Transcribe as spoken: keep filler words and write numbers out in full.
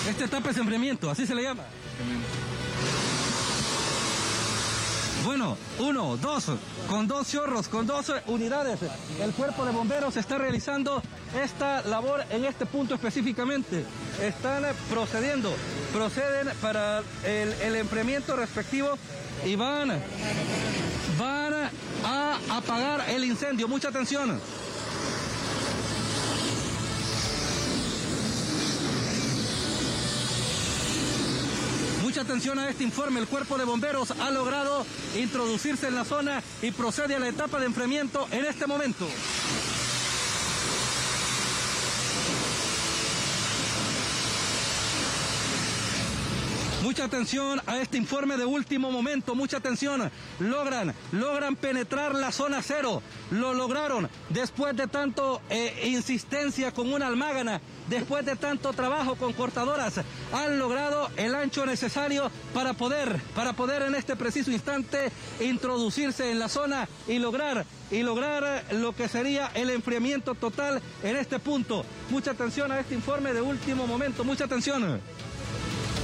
Esta etapa es enfriamiento, así se le llama. Bueno, uno, dos, con dos chorros, con dos unidades, el cuerpo de bomberos está realizando esta labor en este punto específicamente. Están procediendo, proceden para el, el enfriamiento respectivo y van, van a apagar el incendio. Mucha atención. Mucha atención a este informe. El cuerpo de bomberos ha logrado introducirse en la zona y procede a la etapa de enfriamiento en este momento. Mucha atención a este informe de último momento, mucha atención. Logran, logran penetrar la zona cero. Lo lograron después de tanto eh, insistencia con una almágana, después de tanto trabajo con cortadoras. Han logrado el ancho necesario para poder, para poder en este preciso instante introducirse en la zona y lograr, y lograr lo que sería el enfriamiento total en este punto. Mucha atención a este informe de último momento, mucha atención.